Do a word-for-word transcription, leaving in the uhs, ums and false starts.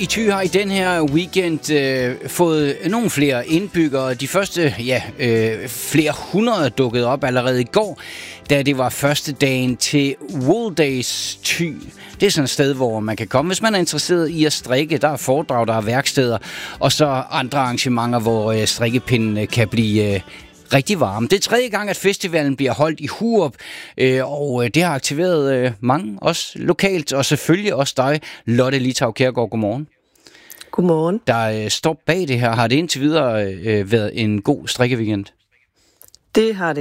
i Thy har i den her weekend øh, fået nogle flere indbyggere. De første, ja, øh, flere hundrede dukkede op allerede i går, da det var første dagen til Wool Days Thy. Det er sådan et sted, hvor man kan komme, hvis man er interesseret i at strikke. Der er foredrag, der er værksteder, og så andre arrangementer, hvor øh, strikkepindene kan blive øh, rigtig varme. Det er tredje gang, at festivalen bliver holdt i Hurup, øh, og det har aktiveret øh, mange, også lokalt, og selvfølgelig også dig, Lotte Litau Kjærgaard. Godmorgen. Godmorgen. Der øh, står bag det her. Har det indtil videre øh, været en god strikkeweekend? Det har det.